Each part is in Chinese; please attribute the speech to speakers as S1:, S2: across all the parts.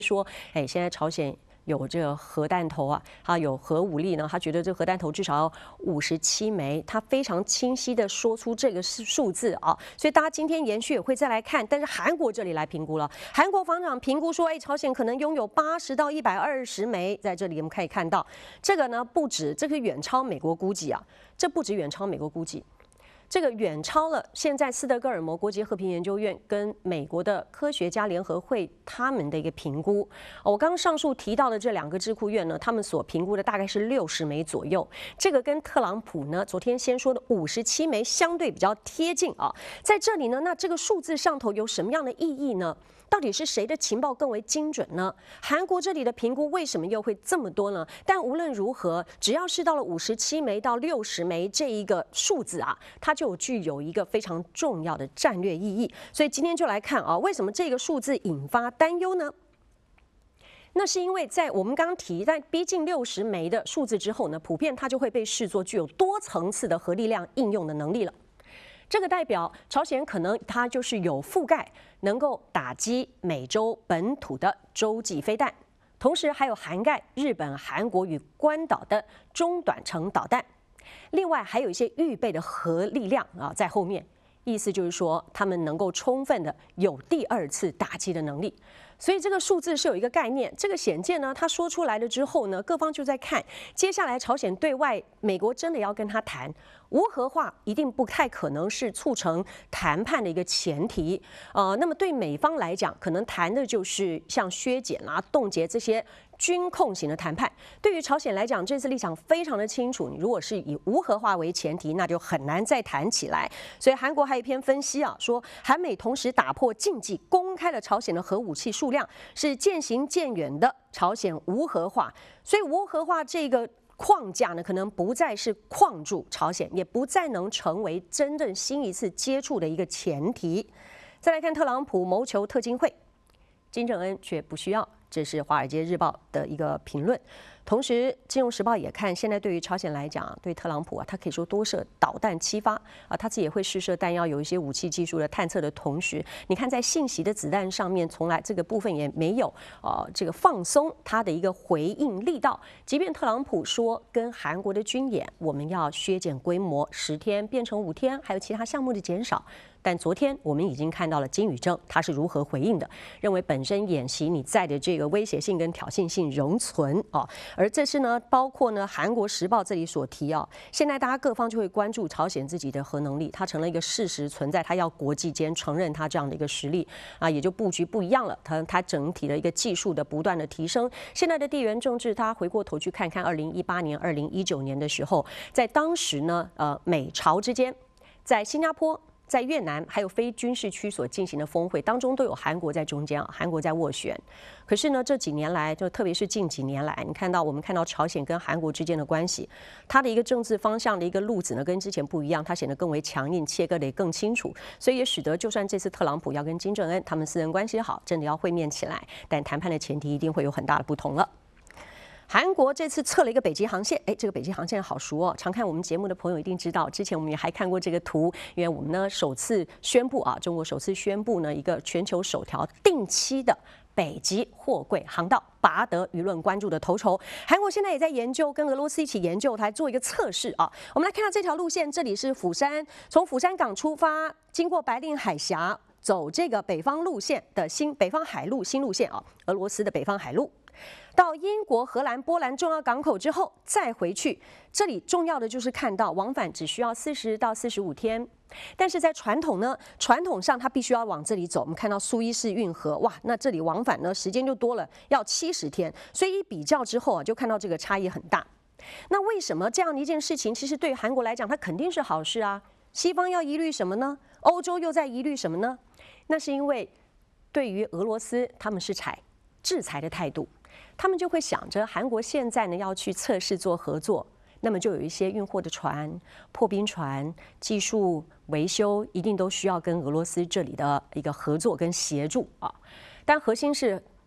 S1: 说，现在朝鲜有这个核弹头啊，它有核武力呢，他觉得这核弹头至少要57枚，他非常清晰的说出这个数字啊，所以大家今天延续也会再来看，但是韩国这里来评估了，韩国防长评估说，朝鲜可能拥有80到120枚，在这里我们可以看到，这个呢不止，这个远超美国估计啊，这不止远超美国估计。这个远超了现在斯德哥尔摩国际和平研究院跟美国的科学家联合会他们的一个评估。我刚刚上述提到的这2个智库院呢，他们所评估的大概是60枚左右。这个跟特朗普呢昨天先说的57枚相对比较贴近啊。在这里呢，那这个数字上头有什么样的意义呢？到底是谁的情报更为精准呢？韩国这里的评估为什么又会这么多呢？但无论如何，只要是到了57枚到60枚这一个数字啊，它就具有一个非常重要的战略意义。所以今天就来看啊，为什么这个数字引发担忧呢？那是因为在我们刚刚提在逼近60枚的数字之后呢，普遍它就会被视作具有多层次的核力量应用的能力了。这个代表朝鲜可能它就是有覆盖能够打击美洲本土的洲际飞弹，同时还有涵盖日本、韩国与关岛的中短程导弹，另外还有一些预备的核力量啊在后面，意思就是说他们能够充分的有第2次打击的能力。所以这个数字是有一个概念，这个显见呢，他说出来了之后呢，各方就在看，接下来朝鲜对外，美国真的要跟他谈无核化，一定不太可能是促成谈判的一个前提。那么对美方来讲，可能谈的就是像削减啊、冻结这些军控型的谈判。对于朝鲜来讲，这次立场非常的清楚，你如果是以无核化为前提，那就很难再谈起来。所以韩国还有一篇分析啊，说韩美同时打破禁忌，公开了朝鲜的核武器数量，是渐行渐远的朝鲜无核化。所以无核化这个框架呢，可能不再是框住朝鲜，也不再能成为真正新一次接触的一个前提。再来看特朗普谋求特金会，金正恩却不需要。这是《华尔街日报》的一个评论。同时，《金融时报》也看，现在对于朝鲜来讲，对特朗普啊，他可以说多射导弹7发啊，他自己也会试射弹药，有一些武器技术的探测的同时，你看在信息的子弹上面，从来这个部分也没有这个放松他的一个回应力道。即便特朗普说跟韩国的军演，我们要削减规模，10天变成5天，还有其他项目的减少。但昨天我们已经看到了金宇正他是如何回应的，认为本身演习你在的这个威胁性跟挑衅性仍存啊。而这次呢，包括呢韩国时报这里所提啊，现在大家各方就会关注朝鲜自己的核能力，它成了一个事实存在，它要国际间承认它这样的一个实力啊，也就布局不一样了。它整体的一个技术的不断的提升，现在的地缘政治，它回过头去看看2018年、2019年的时候，在当时呢，美朝之间，在新加坡。在越南还有非军事区所进行的峰会当中，都有韩国在中间啊，韩国在斡旋。可是呢，这几年来，就特别是近几年来，我们看到朝鲜跟韩国之间的关系，它的一个政治方向的一个路子呢，跟之前不一样，它显得更为强硬，切割得更清楚。所以也使得，就算这次特朗普要跟金正恩他们私人关系好，真的要会面起来，但谈判的前提一定会有很大的不同了。韩国这次测了一个北极航线，这个北极航线好熟哦，常看我们节目的朋友一定知道，之前我们也还看过这个图，因为我们呢首次宣布啊，中国首次宣布呢一个全球首条定期的北极货柜航道，拔得舆论关注的头筹。韩国现在也在研究，跟俄罗斯一起研究，来做一个测试啊。我们来看到这条路线，这里是釜山，从釜山港出发，经过白令海峡，走这个北方路线的北方海路新路线啊，俄罗斯的北方海路。到英国、荷兰、波兰重要港口之后，再回去。这里重要的就是看到往返只需要40到45天，但是在传统上它必须要往这里走。我们看到苏伊士运河，哇，那这里往返呢时间就多了，要70天。所以一比较之后啊，就看到这个差异很大。那为什么这样的一件事情，其实对韩国来讲，它肯定是好事啊？西方要疑虑什么呢？欧洲又在疑虑什么呢？那是因为对于俄罗斯，他们是采制裁的态度。他们就会想着，韩国现在呢要去测试做合作，那么就有一些运货的船、破冰船、技术维修，一定都需要跟俄罗斯这里的一个合作跟协助啊。但核心是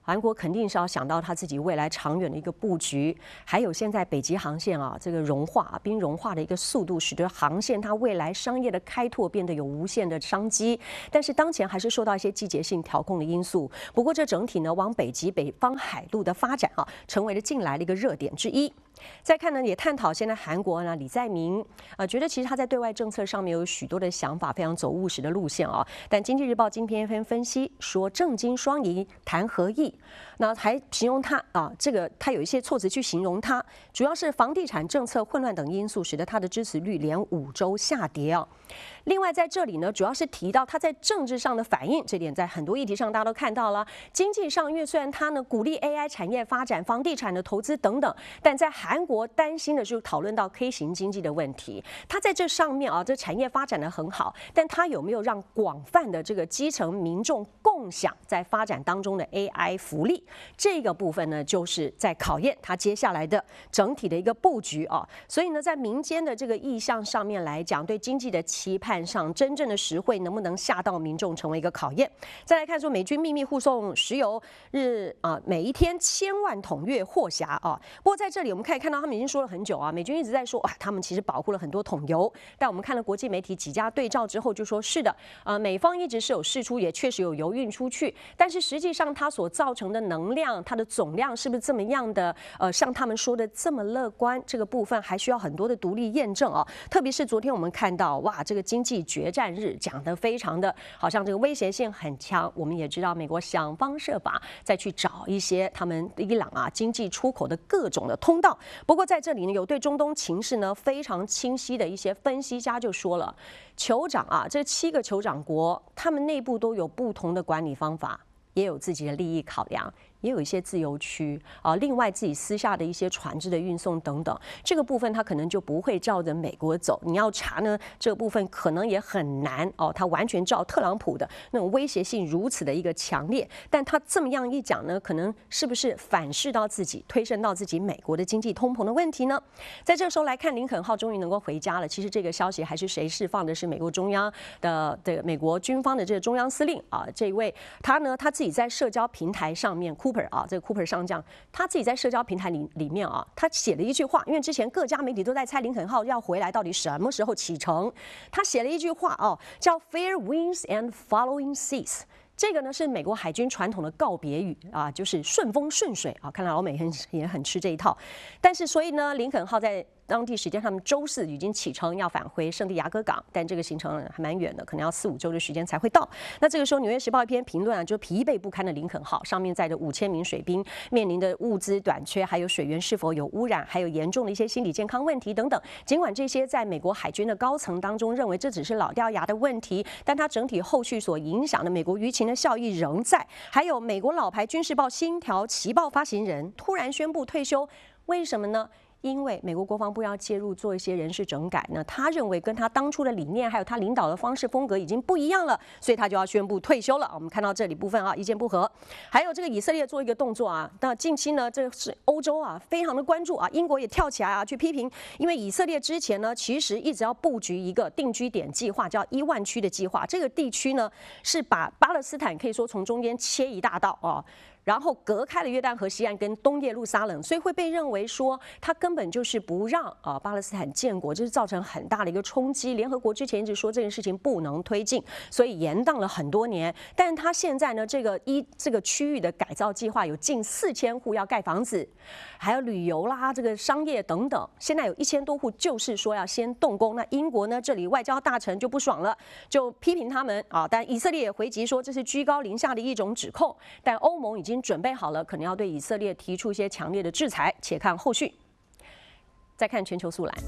S1: 韩国肯定是要想到他自己未来长远的一个布局，还有现在北极航线啊，这个融化、冰融化的一个速度，使得航线它未来商业的开拓变得有无限的商机。但是当前还是受到一些季节性调控的因素。不过这整体呢，往北极北方海路的发展啊，成为了近来的一个热点之一。再看呢，也探讨现在韩国呢，李在明觉得其实他在对外政策上面有许多的想法，非常走务实的路线啊。但经济日报今天分析说，政经双赢谈合意，那还形容他这个他有一些措辞去形容他，主要是房地产政策混乱等因素，使得他的支持率连5周下跌啊。另外在这里呢，主要是提到他在政治上的反应，这点在很多议题上大家都看到了。经济上，因为虽然他呢鼓励 AI 产业发展、房地产的投资等等，但在韩国担心的是讨论到 K 型经济的问题。他在这上面这产业发展的很好，但他有没有让广泛的这个基层民众共享在发展当中的 AI 福利？这个部分呢，就是在考验他接下来的整体的一个布局啊。所以呢，在民间的这个意向上面来讲，对经济的期盼上，真正的实惠能不能下到民众，成为一个考验。再来看说，美军秘密护送石油每一天1000万桶月获辖啊。不过在这里我们可以看到，他们已经说了很久啊，美军一直在说他们其实保护了很多桶油。但我们看了国际媒体几家对照之后，就说是的，美方一直是有释出，也确实有油运出去，但是实际上它所造成的能量，它的总量是不是这么样的像他们说的这么乐观？这个部分还需要很多的独立验证啊。特别是昨天我们看到，哇，这个经济决战日讲得非常的，好像这个威胁性很强。我们也知道，美国想方设法再去找一些他们伊朗经济出口的各种的通道。不过在这里呢，有对中东情势呢非常清晰的一些分析家就说了，酋长这7个酋长国，他们内部都有不同的管理方法，也有自己的利益考量。也有一些自由区另外自己私下的一些船只的运送等等，这个部分它可能就不会照着美国走。你要查呢，这个部分可能也很难它完全照特朗普的那种威胁性如此的一个强烈。但他这么样一讲呢，可能是不是反噬到自己，推升到自己美国的经济通膨的问题呢？在这个时候来看，林肯号终于能够回家了。其实这个消息还是谁释放的？是美国中央的美国军方的这个中央司令这一位他呢，他自己在社交平台上面这个 Cooper 上将，他自己在社交平台里面他写了一句话，因为之前各家媒体都在猜林肯号要回来到底什么时候启程，他写了一句话叫 Fair winds and following seas。这个呢是美国海军传统的告别语就是顺风顺水看来老美也很吃这一套。但是所以呢，林肯号在当地时间他们周4已经启程要返回圣地亚哥港，但这个行程还蛮远的，可能要4、5周的时间才会到。那这个时候，《纽约时报》一篇评论就疲惫不堪的林肯号上面载着5000名水兵，面临的物资短缺，还有水源是否有污染，还有严重的一些心理健康问题等等。尽管这些在美国海军的高层当中认为这只是老掉牙的问题，但它整体后续所影响的美国舆情的效益仍在。还有美国老牌军事报《星条旗报》发行人突然宣布退休，为什么呢？因为美国国防部要介入做一些人事整改呢，他认为跟他当初的理念还有他领导的方式风格已经不一样了，所以他就要宣布退休了。我们看到这里部分意见不合，还有这个以色列做一个动作那近期呢，这是欧洲非常的关注英国也跳起来去批评，因为以色列之前呢其实一直要布局一个定居点计划，叫1万区的计划。这个地区呢是把巴勒斯坦可以说从中间切一大道然后隔开了约旦河西岸跟东耶路撒冷，所以会被认为说他根本就是不让巴勒斯坦建国，这是造成很大的一个冲击。联合国之前一直说这件事情不能推进，所以延宕了很多年。但他现在呢，这个区域的改造计划有近4000户要盖房子，还有旅游啦、这个商业等等，现在有1000多户就是说要先动工。那英国呢，这里外交大臣就不爽了，就批评他们但以色列也回击说这是居高临下的一种指控，但欧盟已经准备好了，可能要对以色列提出一些强烈的制裁，且看后续。再看全球速览。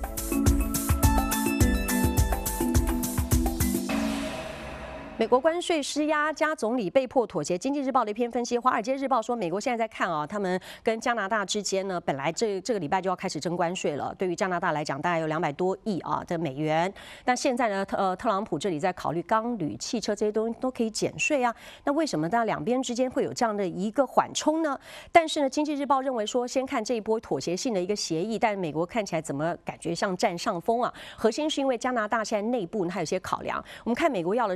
S1: 美国关税施压，加总理被迫妥协。经济日报的一篇分析，华尔街日报说，美国现在在看他们跟加拿大之间呢，本来这个礼拜就要开始征关税了。对于加拿大来讲，大概有200多亿的美元。那现在呢，特朗普这里在考虑钢铝、汽车这些东西都可以减税那为什么大家两边之间会有这样的一个缓冲呢？但是呢，经济日报认为说，先看这一波妥协性的一个协议，但美国看起来怎么感觉像占上风核心是因为加拿大现在内部它有些考量。我们看美国要的是什么？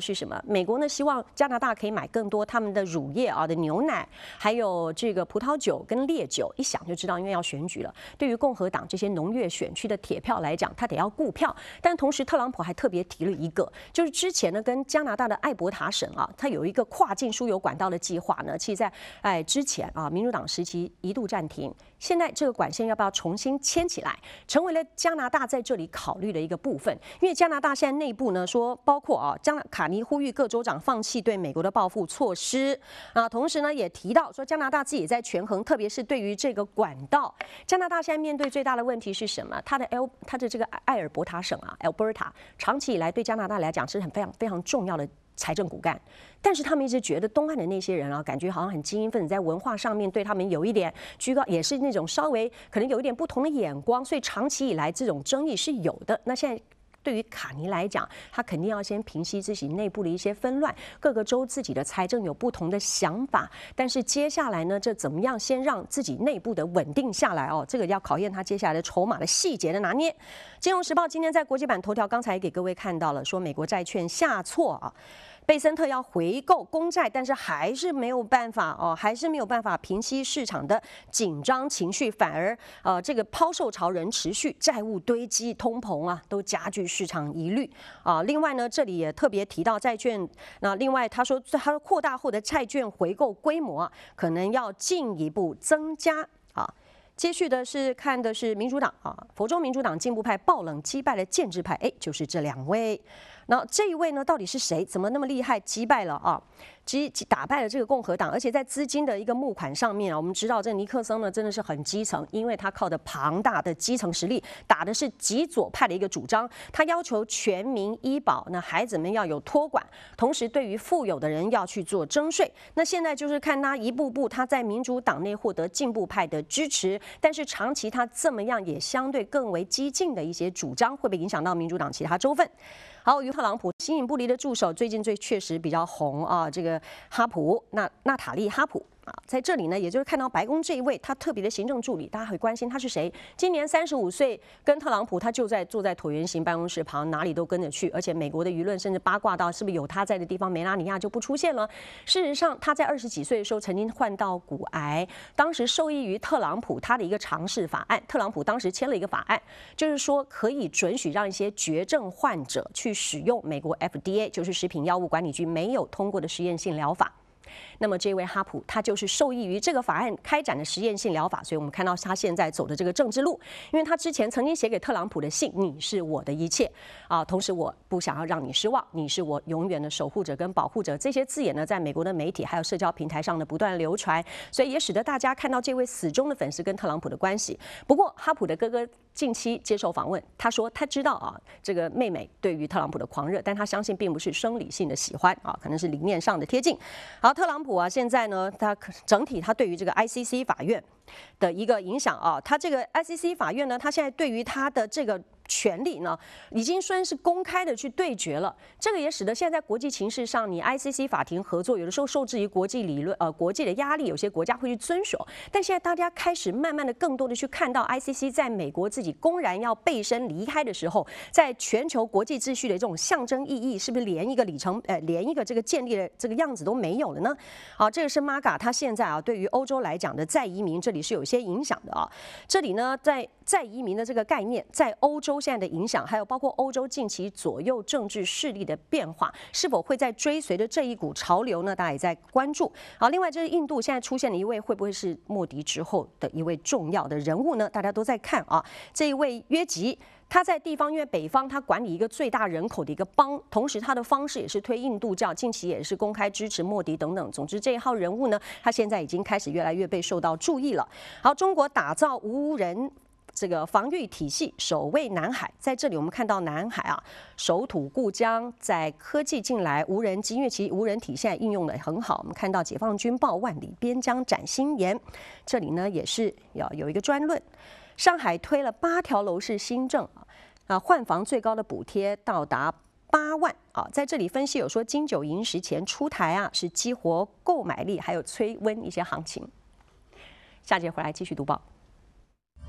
S1: 美国呢希望加拿大可以买更多他们的乳业的牛奶，还有这个葡萄酒跟烈酒。一想就知道，因为要选举了，对于共和党这些农业选区的铁票来讲，他得要顾票。但同时，特朗普还特别提了一个，就是之前呢跟加拿大的艾伯塔省他有一个跨境输油管道的计划呢，其实在之前民主党时期一度暂停。现在这个管线要不要重新牵起来，成为了加拿大在这里考虑的一个部分。因为加拿大现在内部呢说，包括卡尼呼吁各州长放弃对美国的报复措施同时呢也提到说，加拿大自己也在权衡，特别是对于这个管道，加拿大现在面对最大的问题是什么？它的这个埃尔伯塔省Alberta 长期以来对加拿大来讲是非常非常重要的财政骨干，但是他们一直觉得东岸的那些人感觉好像很精英分子，在文化上面对他们有一点居高，也是那种稍微可能有一点不同的眼光，所以长期以来这种争议是有的。那现在对于卡尼来讲，他肯定要先平息自己内部的一些纷乱，各个州自己的财政有不同的想法，但是接下来呢，这怎么样先让自己内部的稳定下来这个要考验他接下来的筹码的细节的拿捏。金融时报今天在国际版头条，刚才也给各位看到了，说美国债券下挫贝森特要回购公债，但是还是没有办法平息市场的紧张情绪，反而这个抛售潮仍持续，债务堆积、通膨都加剧市场疑虑另外呢，这里也特别提到债券，那另外他说扩大后的债券回购规模可能要进一步增加接续的是看的是民主党佛州民主党进步派爆冷击败了建制派，就是这两位。那这一位呢，到底是谁？怎么那么厉害，击败了打败了这个共和党？而且在资金的一个募款上面我们知道这尼克森呢真的是很基层，因为他靠着庞大的基层实力，打的是极左派的一个主张。他要求全民医保，那孩子们要有托管，同时对于富有的人要去做征税。那现在就是看他一步步他在民主党内获得进步派的支持，但是长期他这么样也相对更为激进的一些主张，会不会影响到民主党其他州份？好，与特朗普形影不离的助手，最近确实比较红这个哈普，娜塔莉哈普在这里呢，也就是看到白宫这一位他特别的行政助理，大家会关心他是谁。今年35岁，跟特朗普他就坐在椭圆形办公室旁，哪里都跟着去，而且美国的舆论甚至八卦到是不是有他在的地方，梅拉尼亚就不出现了。事实上，他在20几岁的时候曾经患到骨癌，当时受益于特朗普他的一个尝试法案。特朗普当时签了一个法案，就是说可以准许让一些绝症患者去使用美国 FDA， 就是食品药物管理局没有通过的实验性疗法。那么这位哈普他就是受益于这个法案开展的实验性疗法，所以我们看到他现在走的这个政治路，因为他之前曾经写给特朗普的信，你是我的一切同时我不想要让你失望，你是我永远的守护者跟保护者，这些字眼呢在美国的媒体还有社交平台上呢不断流传，所以也使得大家看到这位死忠的粉丝跟特朗普的关系。不过哈普的哥哥近期接受访问，他说他知道这个妹妹对于特朗普的狂热，但他相信并不是生理性的喜欢可能是理念上的贴近。好，特朗普现在呢，他整体他对于这个 ICC 法院的一个影响他这个 ICC 法院呢，他现在对于他的这个权力呢，已经算是公开的去对决了。这个也使得现在在国际情势上，你 ICC 法庭合作有的时候受制于国际理论国际的压力，有些国家会去遵守。但现在大家开始慢慢的更多的去看到 ICC 在美国自己公然要背身离开的时候，在全球国际秩序的这种象征意义，是不是连一个连一个这个建立的这个样子都没有了呢？这个是 MAGA 他现在对于欧洲来讲的再移民，这里是有些影响的这里呢，在再移民的这个概念，在欧洲现在的影响，还有包括欧洲近期左右政治势力的变化，是否会在追随着这一股潮流呢？大家也在关注。好，另外就是印度现在出现了一位，会不会是莫迪之后的一位重要的人物呢？大家都在看这一位约吉。他在地方，因为北方他管理一个最大人口的一个邦，同时他的方式也是推印度教，近期也是公开支持莫迪等等。总之这一号人物呢，他现在已经开始越来越被受到注意了。好，中国打造无人这个防御体系，守卫南海。在这里我们看到南海守土固江，在科技进来无人机，因为其实无人体现在应用的很好。我们看到解放军报万里边疆展新颜，这里呢也是要有一个专论。上海推了8条楼市新政换房最高的补贴到达8万在这里分析有说金九银十前出台是激活购买力，还有催温一些行情。下节回来继续读报。